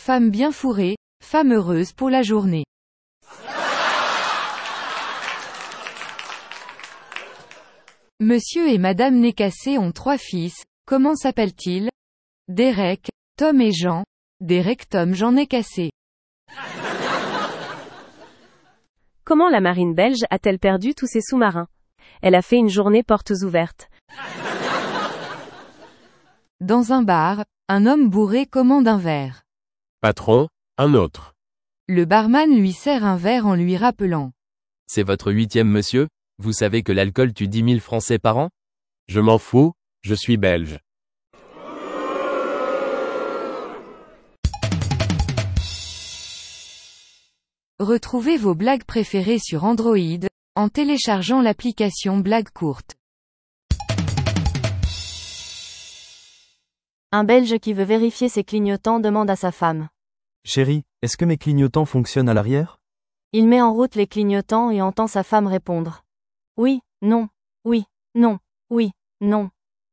Femme bien fourrée, femme heureuse pour la journée. Monsieur et Madame Nécassé ont 3 fils, comment s'appellent-ils? Derek, Tom et Jean. Derek, Tom, Jean Nécassé. Comment la marine belge a-t-elle perdu tous ses sous-marins? Elle a fait une journée portes ouvertes. Dans un bar, un homme bourré commande un verre. Patron, un autre. Le barman lui sert un verre en lui rappelant. C'est votre 8e monsieur? Vous savez que l'alcool tue 10 000 Français par an? Je m'en fous, je suis belge. Retrouvez vos blagues préférées sur Android, en téléchargeant l'application Blagues courtes. Un Belge qui veut vérifier ses clignotants demande à sa femme. Chérie, est-ce que mes clignotants fonctionnent à l'arrière? Il met en route les clignotants et entend sa femme répondre. Oui, non, oui, non, oui, non.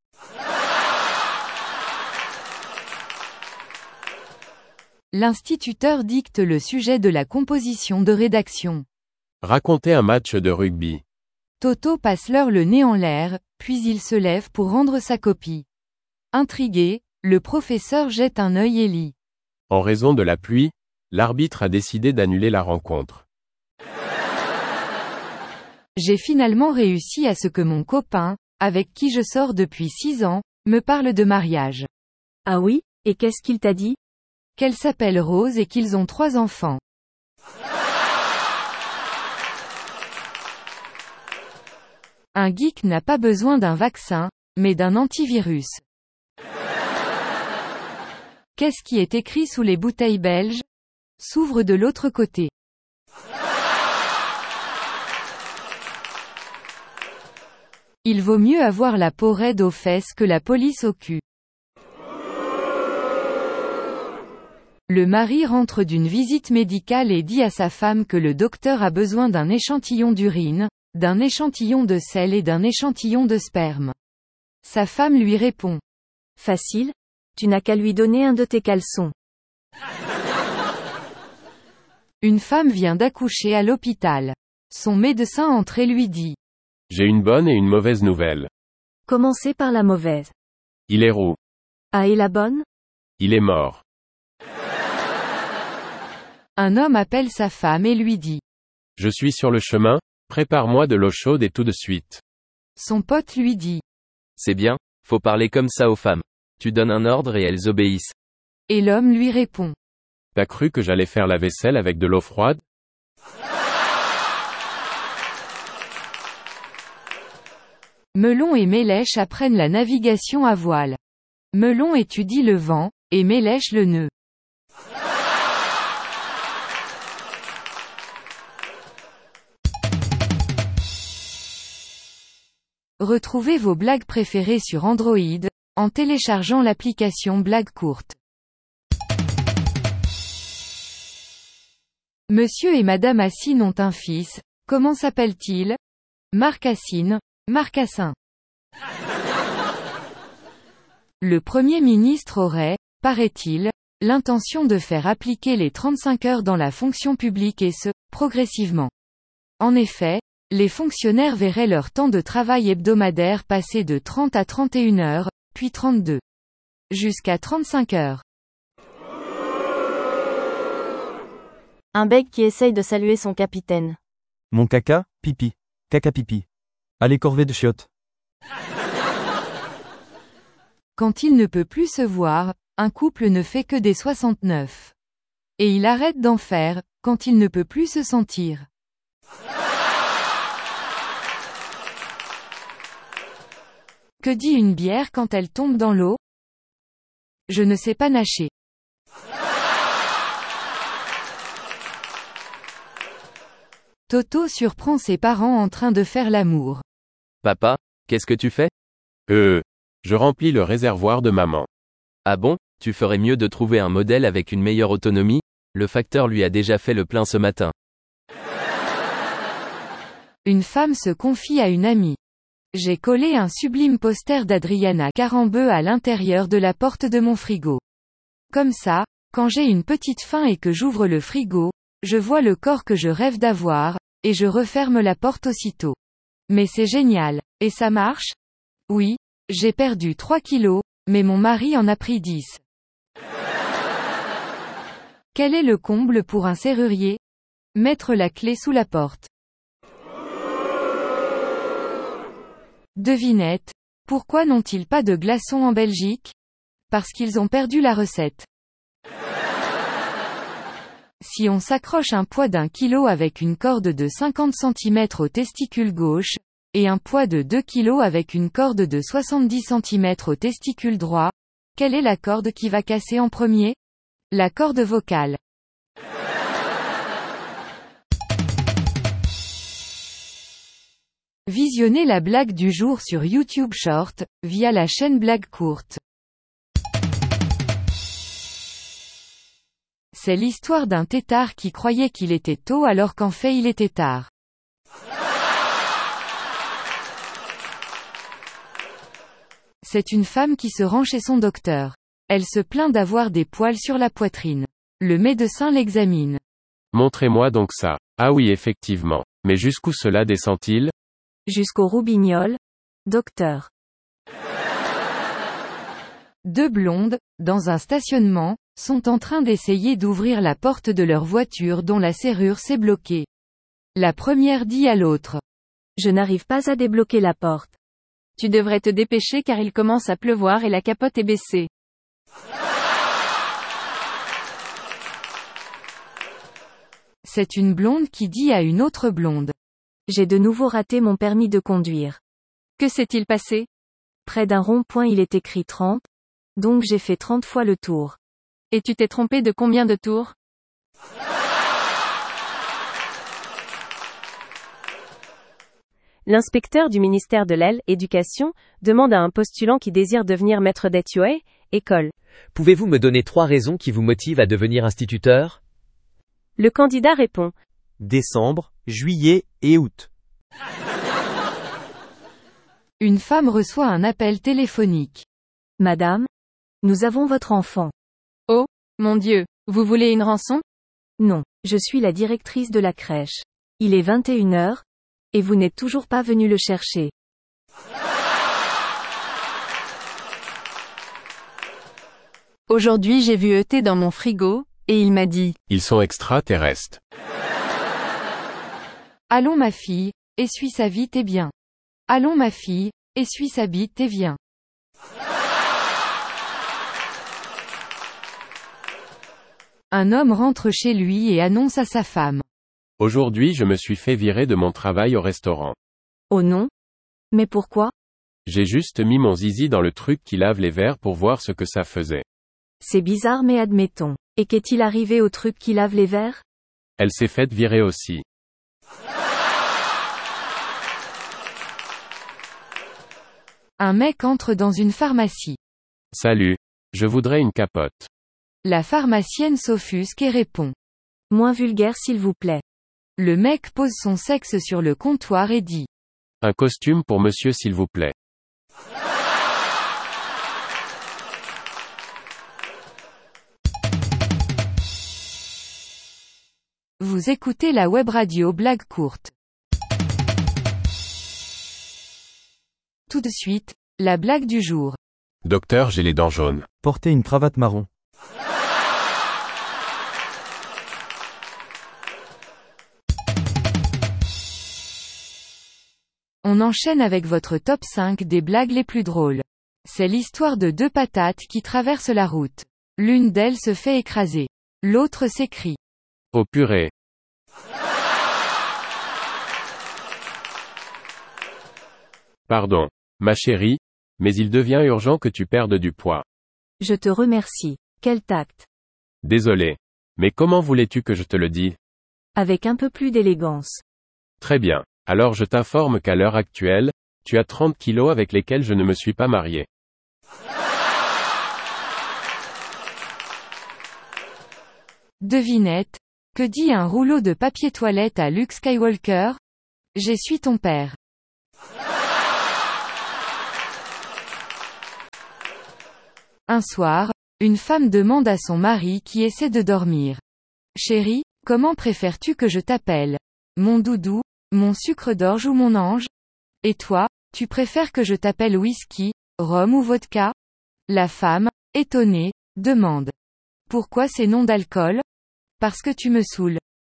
L'instituteur dicte le sujet de la composition de rédaction. Racontez un match de rugby. Toto passe l'heure le nez en l'air, puis il se lève pour rendre sa copie. Intrigué, le professeur jette un œil et lit. En raison de la pluie, l'arbitre a décidé d'annuler la rencontre. J'ai finalement réussi à ce que mon copain, avec qui je sors depuis 6 ans, me parle de mariage. Ah oui? Et qu'est-ce qu'il t'a dit? Qu'elle s'appelle Rose et qu'ils ont 3 enfants. Un geek n'a pas besoin d'un vaccin, mais d'un antivirus. Qu'est-ce qui est écrit sous les bouteilles belges? S'ouvre de l'autre côté. Il vaut mieux avoir la peau raide aux fesses que la police au cul. Le mari rentre d'une visite médicale et dit à sa femme que le docteur a besoin d'un échantillon d'urine, d'un échantillon de sel et d'un échantillon de sperme. Sa femme lui répond. Facile, tu n'as qu'à lui donner un de tes caleçons. Une femme vient d'accoucher à l'hôpital. Son médecin entre et lui dit. J'ai une bonne et une mauvaise nouvelle. Commencez par la mauvaise. Il est roux. Ah, et la bonne? Il est mort. Un homme appelle sa femme et lui dit. Je suis sur le chemin, prépare-moi de l'eau chaude et tout de suite. Son pote lui dit. C'est bien, faut parler comme ça aux femmes. Tu donnes un ordre et elles obéissent. Et l'homme lui répond. T'as cru que j'allais faire la vaisselle avec de l'eau froide? Melon et Mélèche apprennent la navigation à voile. Melon étudie le vent, et Mélèche le nœud. Retrouvez vos blagues préférées sur Android, en téléchargeant l'application Blagues courtes. Monsieur et Madame Assine ont un fils, comment s'appelle-t-il? Marc Assine, Marcassin. Le Premier ministre aurait, paraît-il, l'intention de faire appliquer les 35 heures dans la fonction publique et ce, progressivement. En effet, les fonctionnaires verraient leur temps de travail hebdomadaire passer de 30 à 31 heures, puis 32. Jusqu'à 35 heures. Un bec qui essaye de saluer son capitaine. Mon caca, pipi. Caca pipi. Allez corvée de chiottes. Quand il ne peut plus se voir, un couple ne fait que des 69. Et il arrête d'en faire, quand il ne peut plus se sentir. Que dit une bière quand elle tombe dans l'eau? Je ne sais pas nager. Toto surprend ses parents en train de faire l'amour. Papa, qu'est-ce que tu fais? Je remplis le réservoir de maman. Ah bon, tu ferais mieux de trouver un modèle avec une meilleure autonomie? Le facteur lui a déjà fait le plein ce matin. Une femme se confie à une amie. J'ai collé un sublime poster d'Adriana Carambeu à l'intérieur de la porte de mon frigo. Comme ça, Quand j'ai une petite faim et que j'ouvre le frigo, je vois le corps que je rêve d'avoir, et je referme la porte aussitôt. Mais c'est génial. Et ça marche? Oui, j'ai perdu 3 kilos, mais mon mari en a pris 10. Quel est le comble pour un serrurier? Mettre la clé sous la porte. Devinette. Pourquoi n'ont-ils pas de glaçons en Belgique? Parce qu'ils ont perdu la recette. Si on s'accroche un poids d'1 kg avec une corde de 50 cm au testicule gauche, et un poids de 2 kg avec une corde de 70 cm au testicule droit, quelle est la corde qui va casser en premier? La corde vocale. Visionnez la blague du jour sur YouTube Short, via la chaîne Blague Courte. C'est l'histoire d'un têtard qui croyait qu'il était tôt alors qu'en fait il était tard. C'est une femme qui se rend chez son docteur. Elle se plaint d'avoir des poils sur la poitrine. Le médecin l'examine. Montrez-moi donc ça. Ah oui effectivement. Mais jusqu'où cela descend-il? Jusqu'au roubignoles. Docteur. 2 blondes, dans un stationnement, sont en train d'essayer d'ouvrir la porte de leur voiture dont la serrure s'est bloquée. La première dit à l'autre. Je n'arrive pas à débloquer la porte. Tu devrais te dépêcher car il commence à pleuvoir et la capote est baissée. C'est une blonde qui dit à une autre blonde. J'ai de nouveau raté mon permis de conduire. Que s'est-il passé? Près d'un rond-point il est écrit 30. Donc j'ai fait 30 fois le tour. Et tu t'es trompé de combien de tours? L'inspecteur du ministère de l'Éducation demande à un postulant qui désire devenir maître d'ETUE, école. Pouvez-vous me donner 3 raisons qui vous motivent à devenir instituteur? Le candidat répond. Décembre, juillet et août. Une femme reçoit un appel téléphonique. Madame, nous avons votre enfant. Oh, mon Dieu, vous voulez une rançon? Non, je suis la directrice de la crèche. Il est 21h, et vous n'êtes toujours pas venu le chercher. Aujourd'hui j'ai vu ET dans mon frigo, et il m'a dit. Ils sont extraterrestres. Allons ma fille, essuie sa vite et bien. Allons ma fille, essuie sa bite et viens. Un homme rentre chez lui et annonce à sa femme. Aujourd'hui je me suis fait virer de mon travail au restaurant. Oh non? Mais pourquoi? J'ai juste mis mon zizi dans le truc qui lave les verres pour voir ce que ça faisait. C'est bizarre mais admettons. Et qu'est-il arrivé au truc qui lave les verres? Elle s'est faite virer aussi. Un mec entre dans une pharmacie. Salut. Je voudrais une capote. La pharmacienne s'offusque et répond. Moins vulgaire s'il vous plaît. Le mec pose son sexe sur le comptoir et dit. Un costume pour monsieur s'il vous plaît. Vous écoutez la web radio Blague Courte. Tout de suite, la blague du jour. Docteur, j'ai les dents jaunes. Portez une cravate marron. On enchaîne avec votre top 5 des blagues les plus drôles. C'est l'histoire de 2 patates qui traversent la route. L'une d'elles se fait écraser. L'autre s'écrie. Oh purée. Pardon, ma chérie, mais il devient urgent que tu perdes du poids. Je te remercie. Quel tact. Désolé. Mais comment voulais-tu que je te le dise? Avec un peu plus d'élégance. Très bien. Alors je t'informe qu'à l'heure actuelle, tu as 30 kilos avec lesquels je ne me suis pas marié. Devinette. Que dit un rouleau de papier toilette à Luke Skywalker? J'essuie ton père. Un soir, Une femme demande à son mari qui essaie de dormir. Chérie, comment préfères-tu que je t'appelle? Mon doudou, mon sucre d'orge ou mon ange? Et toi, tu préfères que je t'appelle whisky, rhum ou vodka? La femme, étonnée, demande. Pourquoi ces noms d'alcool? Parce que tu me saoules.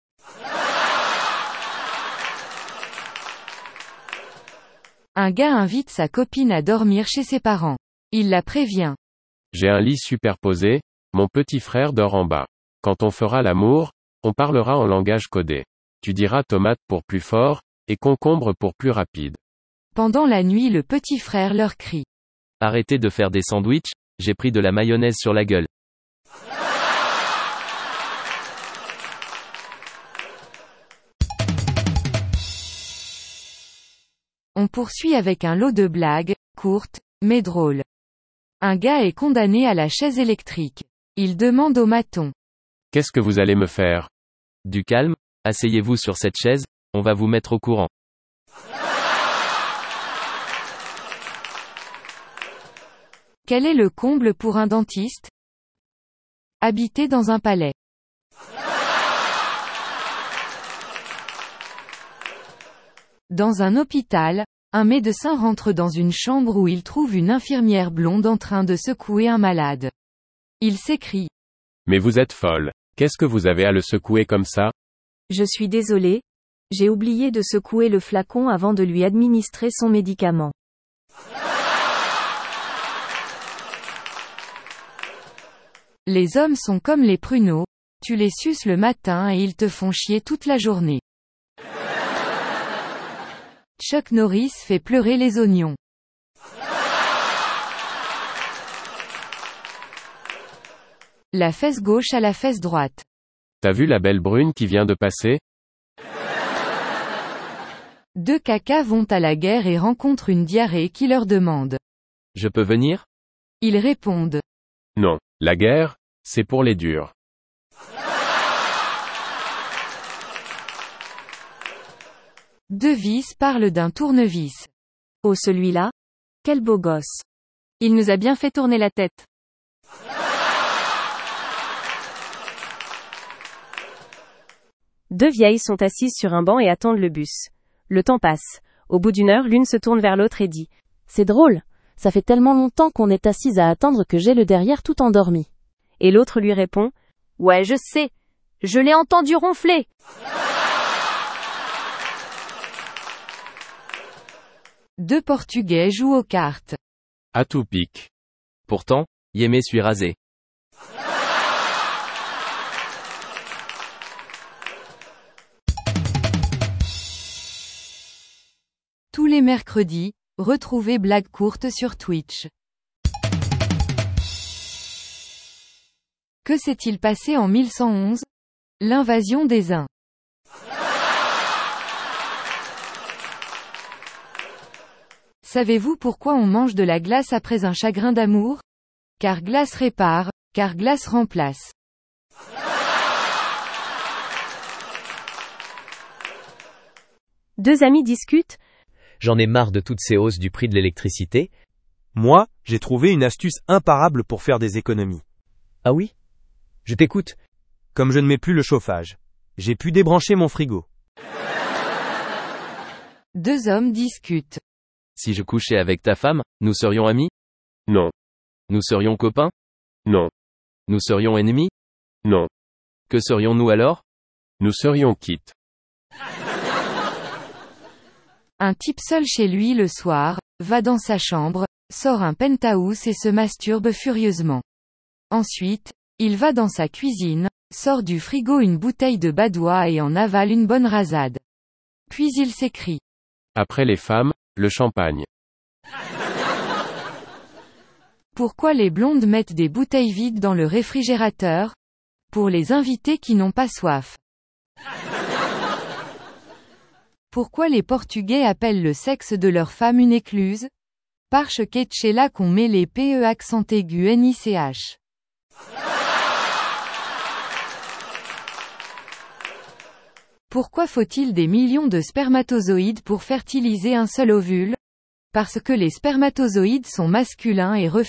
Un gars invite sa copine à dormir chez ses parents. Il la prévient. J'ai un lit superposé, mon petit frère dort en bas. Quand on fera l'amour, on parlera en langage codé. Tu diras tomate pour plus fort, et concombre pour plus rapide. Pendant la nuit, le petit frère leur crie. Arrêtez de faire des sandwichs, j'ai pris de la mayonnaise sur la gueule. On poursuit avec un lot de blagues, courtes, mais drôles. Un gars est condamné à la chaise électrique. Il demande au maton. Qu'est-ce que vous allez me faire? Du calme, asseyez-vous sur cette chaise, on va vous mettre au courant. Quel est le comble pour un dentiste? Habiter dans un palais. Dans un hôpital, un médecin rentre dans une chambre où il trouve une infirmière blonde en train de secouer un malade. Il s'écrie. Mais vous êtes folle. Qu'est-ce que vous avez à le secouer comme ça? Je suis désolée. J'ai oublié de secouer le flacon avant de lui administrer son médicament. Les hommes sont comme les pruneaux. Tu les suces le matin et ils te font chier toute la journée. Chuck Norris fait pleurer les oignons. La fesse gauche à la fesse droite. T'as vu la belle brune qui vient de passer? Deux cacas vont à la guerre et rencontrent une diarrhée qui leur demande. Je peux venir? Ils répondent. Non, la guerre, c'est pour les durs. Deux vis parlent d'un tournevis. Oh celui-là? Quel beau gosse. Il nous a bien fait tourner la tête. Deux vieilles sont assises sur un banc et attendent le bus. Le temps passe. Au bout d'une heure, l'une se tourne vers l'autre et dit. C'est drôle. Ça fait tellement longtemps qu'on est assise à attendre que j'ai le derrière tout endormi. Et l'autre lui répond. Ouais, je sais. Je l'ai entendu ronfler. Deux Portugais jouent aux cartes. À tout pique. Pourtant, Yémé suis rasé. Tous les mercredis, retrouvez Blagues courtes sur Twitch. Que s'est-il passé en 1111? L'invasion des Huns. Savez-vous pourquoi on mange de la glace après un chagrin d'amour? Car glace répare, car glace remplace. Deux amis discutent. J'en ai marre de toutes ces hausses du prix de l'électricité. Moi, j'ai trouvé une astuce imparable pour faire des économies. Ah oui? Je t'écoute. Comme je ne mets plus le chauffage, j'ai pu débrancher mon frigo. Deux hommes discutent. Si je couchais avec ta femme, nous serions amis? Non. Nous serions copains? Non. Nous serions ennemis? Non. Que serions-nous alors? Nous serions quittes. Un type seul chez lui le soir, va dans sa chambre, sort un penthouse et se masturbe furieusement. Ensuite, il va dans sa cuisine, sort du frigo une bouteille de badois et en avale une bonne rasade. Puis il s'écrie. Après les femmes, le champagne. Pourquoi les blondes mettent des bouteilles vides dans le réfrigérateur? Pour les invités qui n'ont pas soif. Pourquoi les Portugais appellent le sexe de leur femme une écluse? Parce que c'est là qu'on met les PE accent aigu NICH. Pourquoi faut-il des millions de spermatozoïdes pour fertiliser un seul ovule? Parce que les spermatozoïdes sont masculins et refusent